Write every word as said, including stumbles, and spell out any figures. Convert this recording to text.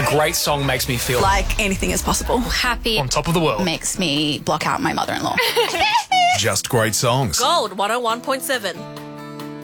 great song makes me feel like anything is possible. Happy. on top of the world. Makes me block out my mother-in-law. Just great songs. Gold one oh one point seven.